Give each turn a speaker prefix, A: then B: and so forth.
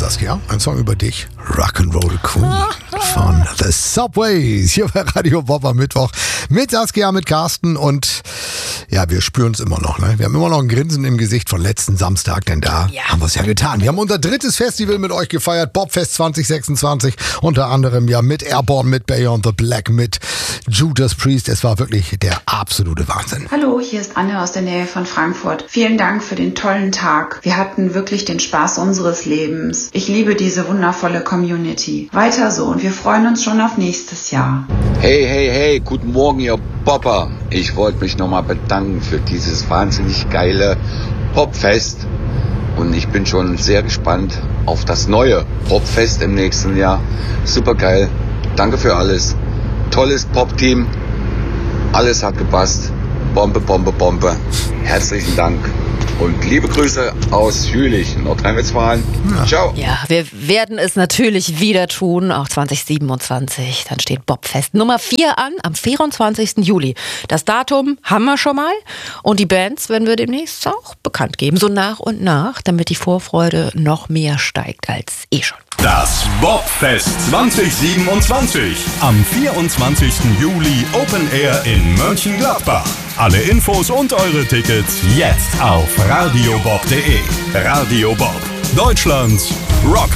A: Saskia, ein Song über dich. Rock'n'Roll Queen von The Subways. Hier bei Radio Bob am Mittwoch. Mit Saskia, mit Carsten und ja, wir spüren es immer noch. Ne? Wir haben immer noch ein Grinsen im Gesicht von letzten Samstag, denn da haben wir es ja getan. Wir haben unser drittes Festival mit euch gefeiert, Bobfest 2026. Unter anderem ja mit Airborne, mit Beyond the Black, mit Judas Priest. Es war wirklich der absolute Wahnsinn.
B: Hallo, hier ist Anne aus der Nähe von Frankfurt. Vielen Dank für den tollen Tag. Wir hatten wirklich den Spaß unseres Lebens. Ich liebe diese wundervolle Community. Weiter so und wir freuen uns schon auf nächstes Jahr.
C: Hey, guten Morgen, ihr Bopper. Ich wollte mich nochmal bedanken für dieses wahnsinnig geile Popfest. Und ich bin schon sehr gespannt auf das neue Popfest im nächsten Jahr. Super geil. Danke für alles. Tolles Pop-Team. Alles hat gepasst. Bombe. Herzlichen Dank. Und liebe Grüße aus Jülich, Nordrhein-Westfalen. Ja. Ciao.
D: Ja, wir werden es natürlich wieder tun, auch 2027. Dann steht Bobfest Nummer 4 an, am 24. Juli. Das Datum haben wir schon mal. Und die Bands werden wir demnächst auch bekannt geben, so nach und nach, damit die Vorfreude noch mehr steigt als schon.
E: Das Bobfest 2027. Am 24. Juli Open Air in Mönchengladbach. Alle Infos und eure Tickets jetzt auf radiobob.de. Radio Bob, Deutschlands Rock.